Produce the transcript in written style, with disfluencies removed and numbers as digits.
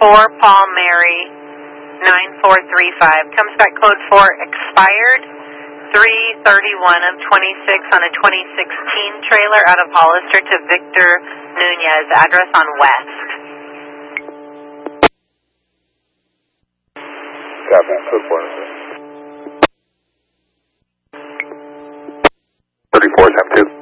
Paul Mary 9435. Comes back code 4 expired 3/31 of 26 on a 2016 trailer out of Hollister to Victor Nunez. Address on West. Copy. Code 4. 34 times 2.